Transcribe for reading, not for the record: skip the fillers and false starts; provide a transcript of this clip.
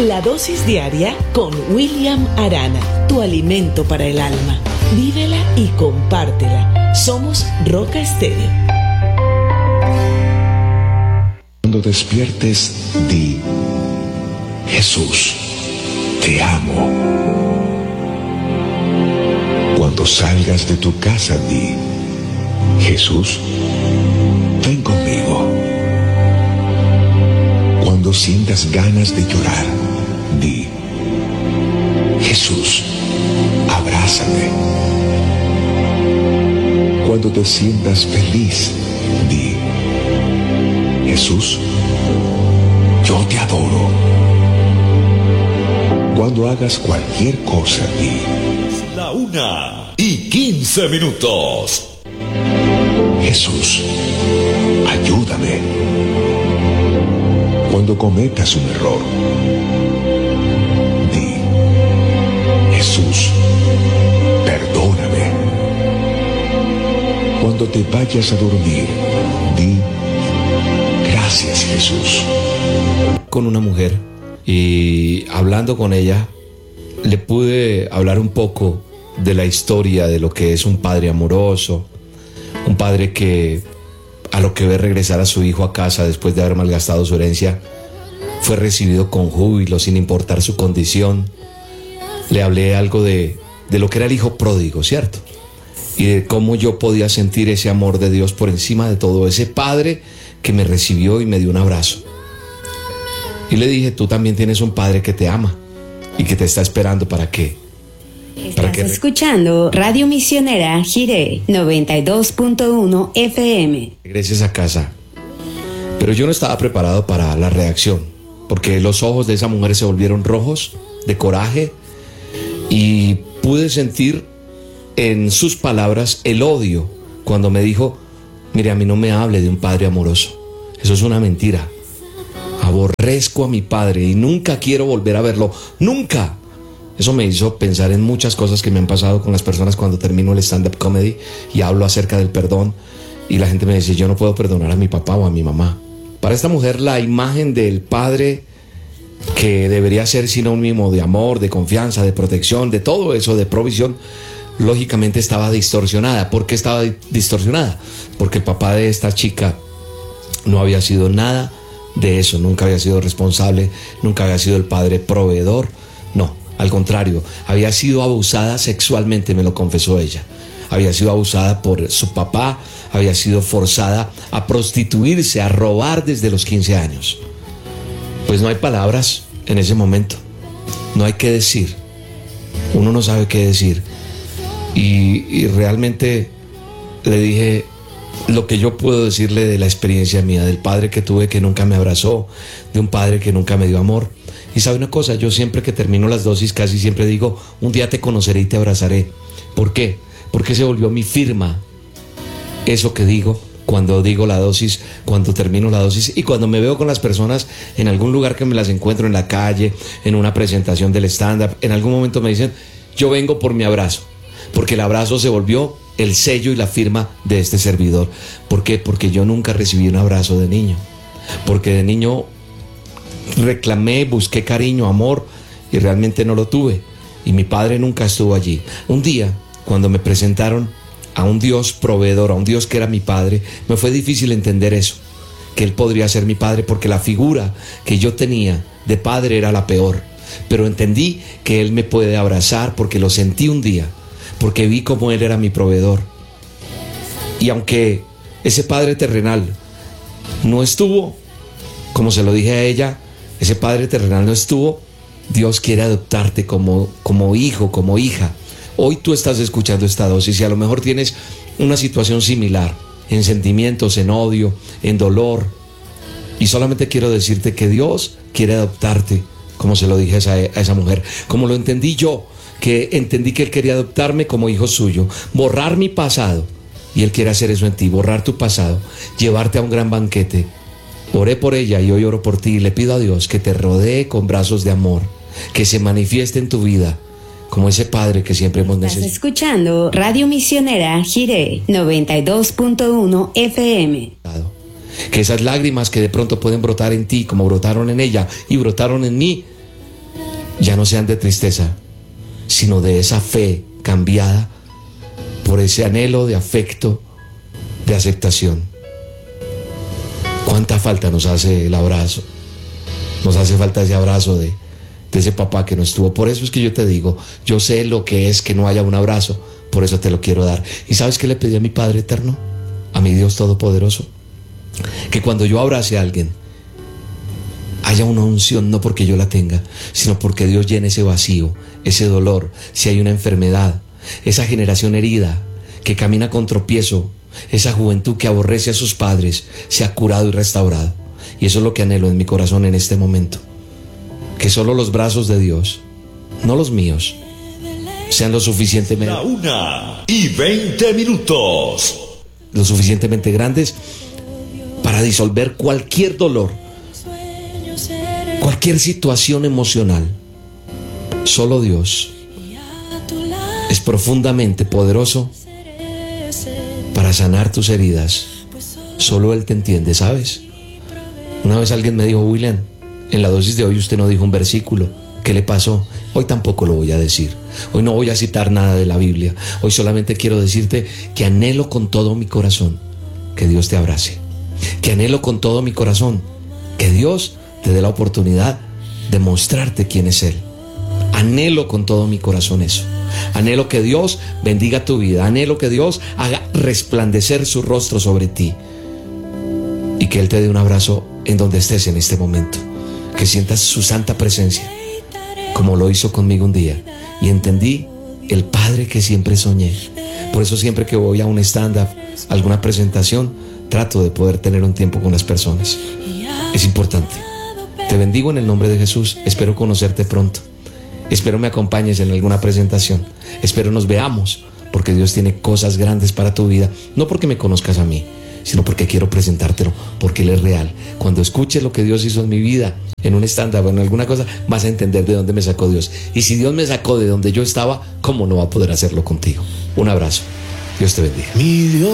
La dosis diaria con William Arana, tu alimento para el alma. Vívela y compártela. Somos Roca Estéreo. Cuando despiertes, di: Jesús, te amo. Cuando salgas de tu casa, di: Jesús, ven conmigo. Cuando sientas ganas de llorar, di: Jesús, abrázame. Cuando te sientas feliz, di: Jesús, yo te adoro. Cuando hagas cualquier cosa, di: La 1:15. Jesús, ayúdame. Cuando cometas un error, di: Jesús, perdóname. Cuando te vayas a dormir, di: gracias, Jesús. Con una mujer y hablando con ella, le pude hablar un poco de la historia de lo que es un padre amoroso, un padre que a lo que ve regresar a su hijo a casa después de haber malgastado su herencia, fue recibido con júbilo sin importar su condición. Le hablé algo de lo que era el hijo pródigo, ¿cierto? Y de cómo yo podía sentir ese amor de Dios por encima de todo, ese padre que me recibió y me dio un abrazo. Y le dije: tú también tienes un padre que te ama y que te está esperando para que... Estás escuchando Radio Misionera Jiré 92.1 FM. Regreses a casa. Pero yo no estaba preparado para la reacción, porque los ojos de esa mujer se volvieron rojos de coraje y pude sentir en sus palabras el odio cuando me dijo: mire, a mí no me hable de un padre amoroso, eso es una mentira. Aborrezco a mi padre y nunca quiero volver a verlo, nunca. Eso me hizo pensar en muchas cosas que me han pasado con las personas cuando termino el stand-up comedy y hablo acerca del perdón, y la gente me dice: yo no puedo perdonar a mi papá o a mi mamá. Para esta mujer, la imagen del padre que debería ser sinónimo de amor, de confianza, de protección, de todo eso, de provisión, lógicamente estaba distorsionada. ¿Por qué estaba distorsionada? Porque el papá de esta chica no había sido nada de eso, nunca había sido responsable, nunca había sido el padre proveedor, no, al contrario, había sido abusada sexualmente, me lo confesó ella. Había sido abusada por su papá, había sido forzada a prostituirse, a robar desde los 15 años. Pues no hay palabras en ese momento, no hay qué decir, uno no sabe qué decir. Y realmente le dije lo que yo puedo decirle de la experiencia mía, del padre que tuve que nunca me abrazó, de un padre que nunca me dio amor. Y sabe una cosa, yo siempre que termino las dosis casi siempre digo: un día te conoceré y te abrazaré. ¿Por qué? Porque se volvió mi firma eso que digo cuando digo la dosis, cuando termino la dosis y cuando me veo con las personas en algún lugar que me las encuentro en la calle, en una presentación del stand-up. En algún momento me dicen: yo vengo por mi abrazo, porque el abrazo se volvió el sello y la firma de este servidor. ¿Por qué? Porque yo nunca recibí un abrazo de niño, porque de niño reclamé, busqué cariño, amor, y realmente no lo tuve, y mi padre nunca estuvo allí. Un día, cuando me presentaron a un Dios proveedor, a un Dios que era mi padre, me fue difícil entender eso, que Él podría ser mi padre, porque la figura que yo tenía de padre era la peor. Pero entendí que Él me puede abrazar porque lo sentí un día, porque vi cómo Él era mi proveedor. Y aunque ese padre terrenal no estuvo, como se lo dije a ella, ese padre terrenal no estuvo, Dios quiere adoptarte como hijo, como hija. Hoy tú estás escuchando esta dosis y a lo mejor tienes una situación similar, en sentimientos, en odio, en dolor. Y solamente quiero decirte que Dios quiere adoptarte, como se lo dije a esa mujer, como lo entendí yo, que entendí que Él quería adoptarme como hijo suyo, borrar mi pasado, y Él quiere hacer eso en ti, borrar tu pasado, llevarte a un gran banquete. Oré por ella y hoy oro por ti y le pido a Dios que te rodee con brazos de amor, que se manifieste en tu vida como ese padre que siempre hemos necesitado. Estás escuchando Radio Misionera Jiré 92.1 FM. Que esas lágrimas que de pronto pueden brotar en ti, como brotaron en ella y brotaron en mí, ya no sean de tristeza, sino de esa fe cambiada por ese anhelo de afecto, de aceptación. ¿Cuánta falta nos hace el abrazo? Nos hace falta ese abrazo de ese papá que no estuvo. Por eso es que yo te digo, yo sé lo que es que no haya un abrazo, por eso te lo quiero dar. ¿Y sabes qué le pedí a mi Padre Eterno? A mi Dios Todopoderoso. Que cuando yo abrace a alguien, haya una unción, no porque yo la tenga, sino porque Dios llene ese vacío, ese dolor, si hay una enfermedad, esa generación herida que camina con tropiezo, esa juventud que aborrece a sus padres, sea curado y restaurado. Y eso es lo que anhelo en mi corazón en este momento. Que solo los brazos de Dios, no los míos, sean lo suficientemente... 1:20. Lo suficientemente grandes para disolver cualquier dolor, cualquier situación emocional. Solo Dios es profundamente poderoso para sanar tus heridas. Solo Él te entiende, ¿sabes? Una vez alguien me dijo: William, en la dosis de hoy usted no dijo un versículo. ¿Qué le pasó? Hoy tampoco lo voy a decir. Hoy no voy a citar nada de la Biblia. Hoy solamente quiero decirte que anhelo con todo mi corazón que Dios te abrace. Que anhelo con todo mi corazón que Dios te dé la oportunidad de mostrarte quién es Él. Anhelo con todo mi corazón eso. Anhelo que Dios bendiga tu vida. Anhelo que Dios haga resplandecer su rostro sobre ti. Y que Él te dé un abrazo en donde estés en este momento. Que sientas su santa presencia, como lo hizo conmigo un día. Y entendí el Padre que siempre soñé. Por eso siempre que voy a un stand-up, alguna presentación, trato de poder tener un tiempo con las personas. Es importante. Te bendigo en el nombre de Jesús. Espero conocerte pronto. Espero me acompañes en alguna presentación. Espero nos veamos, porque Dios tiene cosas grandes para tu vida. No porque me conozcas a mí, sino porque quiero presentártelo, porque Él es real. Cuando escuches lo que Dios hizo en mi vida, en un stand-up o en alguna cosa, vas a entender de dónde me sacó Dios. Y si Dios me sacó de donde yo estaba, ¿cómo no va a poder hacerlo contigo? Un abrazo. Dios te bendiga.